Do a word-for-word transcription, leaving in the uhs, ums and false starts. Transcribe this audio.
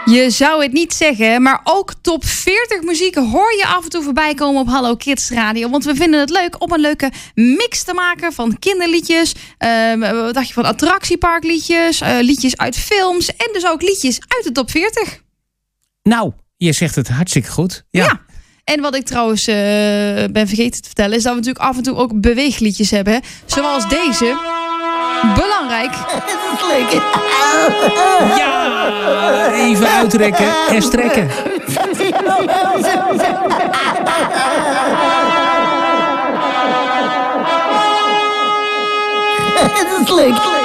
Je zou het niet zeggen, maar ook top veertig muziek hoor je af en toe voorbij komen op Hallo Kids Radio. Want we vinden het leuk om een leuke mix te maken van kinderliedjes. Uh, wat dacht je van attractieparkliedjes, uh, liedjes uit films en dus ook liedjes uit de top veertig. Nou, je zegt het hartstikke goed. Ja. ja. En wat ik trouwens uh, ben vergeten te vertellen is dat we natuurlijk af en toe ook beweegliedjes hebben. Hè? Zoals deze. Belangrijk. Dat is leuk. Ja, even uitrekken en strekken. Dat is leuk.